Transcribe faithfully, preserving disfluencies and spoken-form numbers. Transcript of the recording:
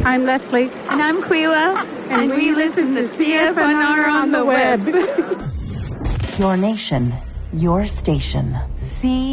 I'm Leslie. And I'm Quila. And, and we, we listen to C F N R on the web. Your nation, your station. C